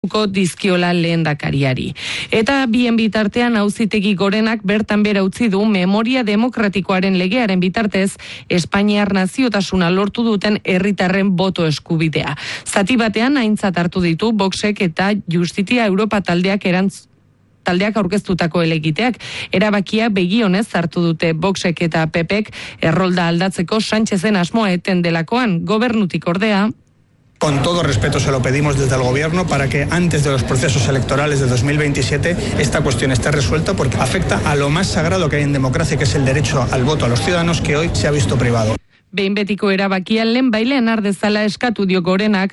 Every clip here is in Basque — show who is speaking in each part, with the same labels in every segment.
Speaker 1: dizkiola lehendakariari. Eta bien bitartean Auzitegi Gorenak bertan bera utzi du memoria demokratikoaren legearen bitartez Espainiar naziotasuna lortu duten herritarren boto eskubidea. Zati batean aintzat hartu ditu Voxek eta Justitia Europa taldeak aurkeztutako helegiteak. Erabakia begionez hartu dute Voxek eta PPek errolda aldatzeko Sánchezen asmoa eten delakoan. Gobernutik ordea,
Speaker 2: con todo respeto se lo pedimos desde el Gobierno para que antes de los procesos electorales de 2027 esta cuestión esté resuelta porque afecta a lo más sagrado que hay en democracia, que es el derecho al voto a los ciudadanos, que hoy se ha visto privado.
Speaker 1: Behin betiko erabakian lehenbailean ardezala eskatu dio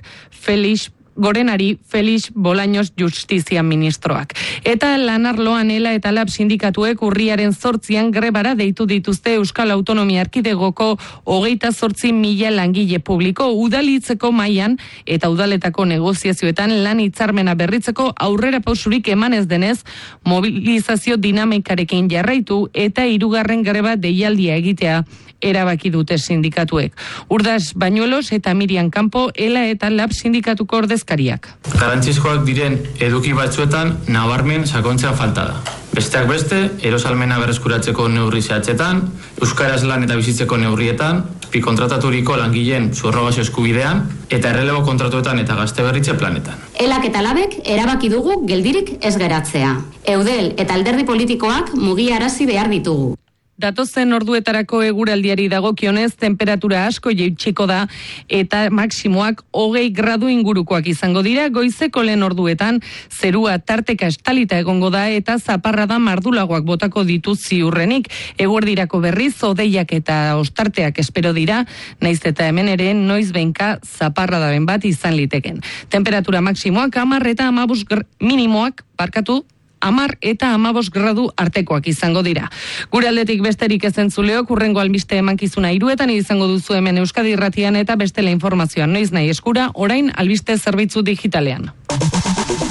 Speaker 1: Gorenari Felix Bolaños Justizia ministroak. Eta lanarloan ELA eta LAB sindikatuek urriaren 8an grebara deitu dituzte Euskal Autonomia Erkidegoko 28.000 langile publiko udalitzeko mailan eta udaletako negoziazioetan lan hitzarmena berritzeko aurrera pausurik emanez denez, mobilizazio dinamikarekin jarraitu eta 3. greba deialdia egitea erabaki dute sindikatuek. Urdas Bañuelos eta Miriam Campo ELA eta LAB sindikatuko ordezkariak.
Speaker 3: Garrantzizkoak diren eduki batzuetan nabarmen sakontzea falta da. Besteak beste, erosalmena berreskuratzeko neurri zehatzetan, euskaraz lan eta bizitzeko neurrietan, kontrataturiko langileen subrogazio eskubidean eta errelebo kontratuetan eta gazte berritze planetan.
Speaker 4: ELAk eta LABek erabaki dugu geldirik ez geratzea. Eudel eta alderdi politikoak mugiarazi behar ditugu.
Speaker 1: Datozen orduetarako eguraldiari dagokionez, temperatura asko jaitsiko da eta maksimoak 20 gradu ingurukoak izango dira. Goizeko lehen orduetan zerua tarteka estalita egongo da eta zaparrada mardulagoak botako ditu ziurrenik. Eguerdirako berriz hodeiak eta ostarteak espero dira, naiz eta hemen ere noiz behinka zaparradaren bat izan liteken. Temperatura maksimoak 10 eta 15 minimoak 10 eta 15 gradu artekoak izango dira. Gure aldetik besterik ez entzuleok, hurrengo albiste emankizuna 3etan izango duzu hemen Euskadi Irratian eta bestela informazioan noiz nahi eskura, orain albiste zerbitzu digitalean.